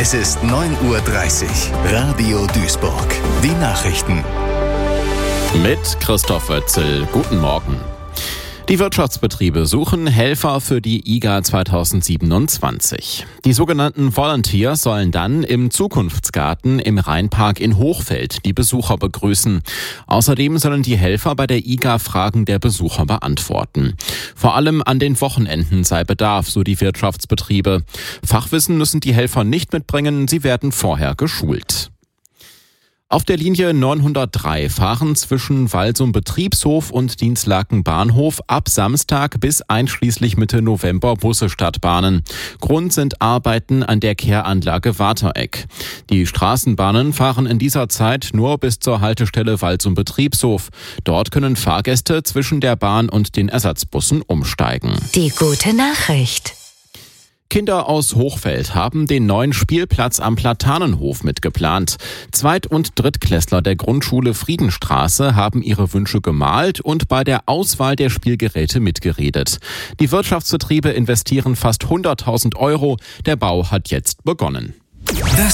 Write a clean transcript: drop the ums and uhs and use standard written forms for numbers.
Es ist 9:30 Uhr. Radio Duisburg. Die Nachrichten. Mit Christoph Oetzel. Guten Morgen. Die Wirtschaftsbetriebe suchen Helfer für die IGA 2027. Die sogenannten Volunteers sollen dann im Zukunftsgarten im Rheinpark in Hochfeld die Besucher begrüßen. Außerdem sollen die Helfer bei der IGA Fragen der Besucher beantworten. Vor allem an den Wochenenden sei Bedarf, so die Wirtschaftsbetriebe. Fachwissen müssen die Helfer nicht mitbringen, sie werden vorher geschult. Auf der Linie 903 fahren zwischen Walsum Betriebshof und Dinslaken Bahnhof ab Samstag bis einschließlich Mitte November Busse Stadtbahnen. Grund sind Arbeiten an der Kehranlage Watereck. Die Straßenbahnen fahren in dieser Zeit nur bis zur Haltestelle Walsum Betriebshof. Dort können Fahrgäste zwischen der Bahn und den Ersatzbussen umsteigen. Die gute Nachricht. Kinder aus Hochfeld haben den neuen Spielplatz am Platanenhof mitgeplant. Zweit- und Drittklässler der Grundschule Friedenstraße haben ihre Wünsche gemalt und bei der Auswahl der Spielgeräte mitgeredet. Die Wirtschaftsbetriebe investieren fast 100.000 €. Der Bau hat jetzt begonnen.